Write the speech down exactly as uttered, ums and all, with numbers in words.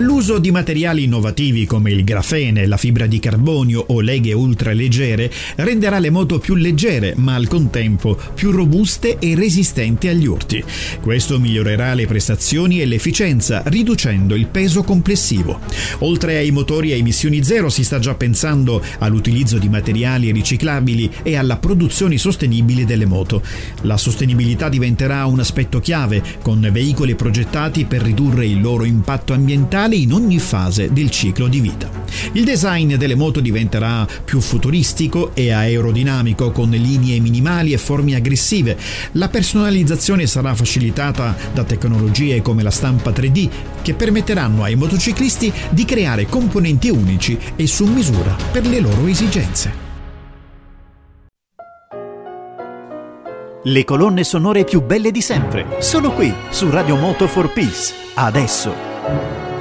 L'uso di materiali innovativi come il grafene, la fibra di carbonio o leghe ultraleggere renderà le moto più leggere, ma al contempo più robuste e resistenti agli urti. Questo migliorerà le prestazioni e l'efficienza, riducendo il peso complessivo. Oltre ai motori a emissioni zero, si sta già pensando all'utilizzo di materiali riciclabili e alla produzione sostenibile delle moto. La sostenibilità diventerà un aspetto chiave, con veicoli progettati per ridurre il loro impatto ambientale in ogni fase del ciclo di vita. Il design delle moto diventerà più futuristico e aerodinamico, con linee minimali e forme aggressive. La personalizzazione sarà facilitata da tecnologie come la stampa tre D, che permetteranno ai motociclisti di creare componenti unici e su misura per le loro esigenze. Le colonne sonore più belle di sempre, solo qui su Radio Moto for Peace. Adesso.